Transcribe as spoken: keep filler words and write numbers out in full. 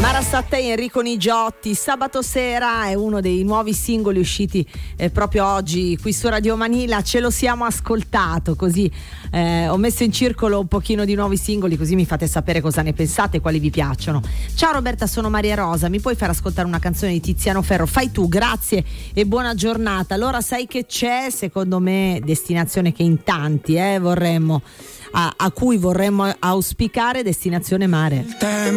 Mara Satta e Enrico Nigiotti, Sabato sera è uno dei nuovi singoli usciti eh, proprio oggi qui su Radio Manila. Ce lo siamo ascoltato, così eh, ho messo in circolo un pochino di nuovi singoli, così mi fate sapere cosa ne pensate, quali vi piacciono. Ciao Roberta, sono Maria Rosa, mi puoi far ascoltare una canzone di Tiziano Ferro? Fai tu, grazie e buona giornata. Allora, sai che c'è, secondo me, destinazione che in tanti eh, vorremmo a, a cui vorremmo auspicare, destinazione mare.